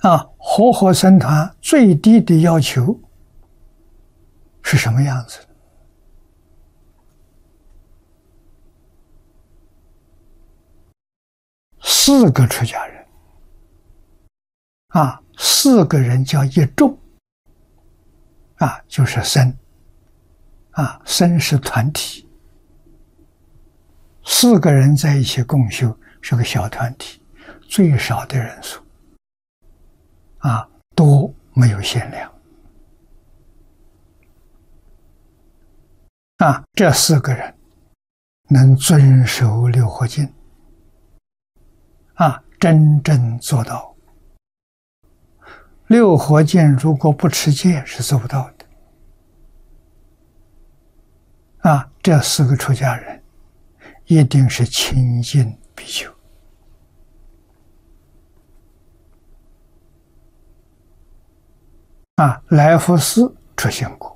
和合僧团最低的要求是什么样子？四个出家人，4个人叫一众就是僧僧是团体，4个人在一起共修是个小团体，最少的人数多没有限量这4个人能遵守六和敬真正做到六和敬，如果不持戒是做不到的这4个出家人一定是清净比丘来福寺出现过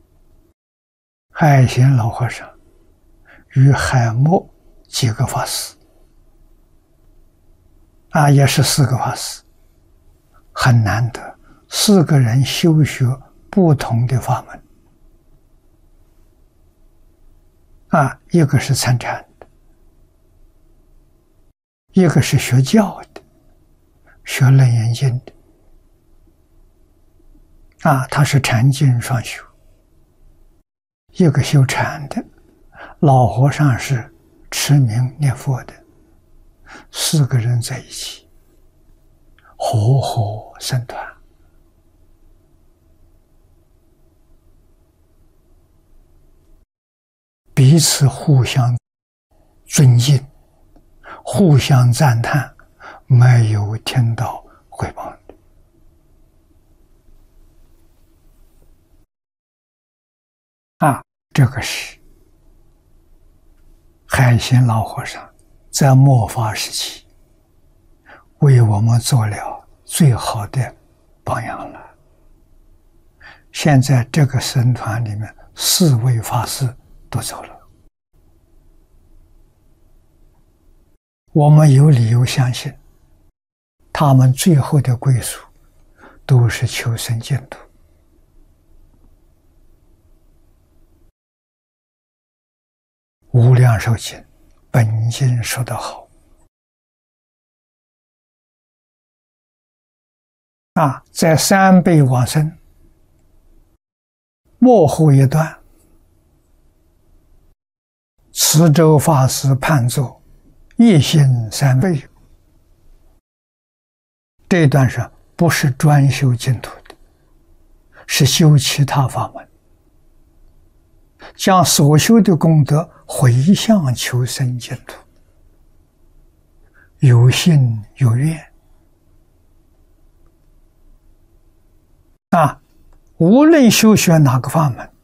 海贤老和尚与海默几个法师也是4个法师，很难得4个人修学不同的法门一个是参禅的，一个是学教的，学楞严经的他是禅经双修，一个修禅的，老和尚是持名念佛的，4个人在一起和合僧团彼此互相尊敬，互相赞叹，没有听到诽谤的这个是海贤老和尚在末法时期为我们做了最好的榜样了。现在这个僧团里面4位法师都走了，我们有理由相信他们最后的归宿都是求生净土。无量寿经本经说得好在三辈往生末后一段，慈州法师判作一心3辈，这一段上不是专修净土的，是修其他法门，将所修的功德回向求生净土，有信有愿无论修学哪个法门，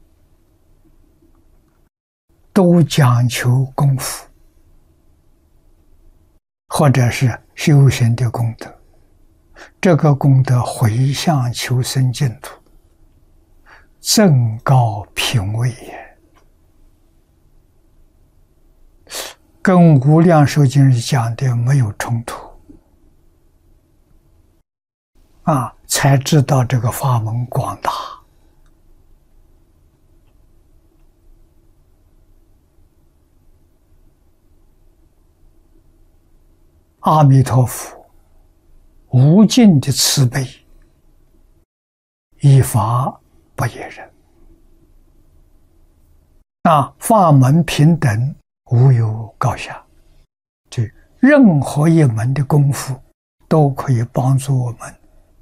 都讲求功夫或者是修行的功德，这个功德回向求生净土，增高品位也，跟无量寿经讲的没有冲突才知道这个法门广大。阿弥陀佛无尽的慈悲，依法不也人法门平等，无有高下，就任何一门的功夫都可以帮助我们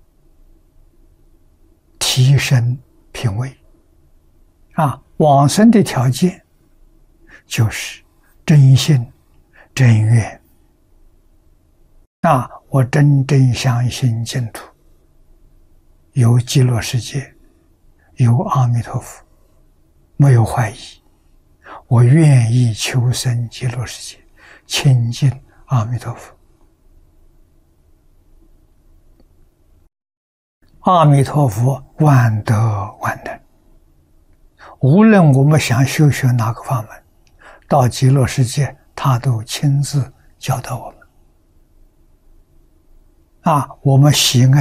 提升品位往生的条件就是真心真愿我真正相信净土有极乐世界，有阿弥陀佛，没有怀疑，我愿意求生极乐世界，亲近阿弥陀佛。阿弥陀佛万德万能，无论我们想修学哪个法门，到极乐世界他都亲自教导我们我们喜爱